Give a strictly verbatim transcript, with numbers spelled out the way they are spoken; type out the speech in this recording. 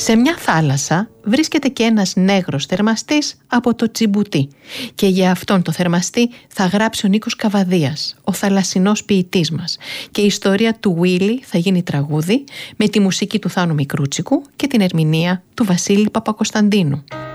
Σε μια θάλασσα βρίσκεται και ένας νέγρος θερμαστής από το Τζιμπουτί και για αυτόν το θερμαστή θα γράψει ο Νίκος Καβαδίας, ο θαλασσινός ποιητής μας, και η ιστορία του Βίλι θα γίνει τραγούδι με τη μουσική του Θάνου Μικρούτσικου και την ερμηνεία του Βασίλη Παπακοσταντίνου.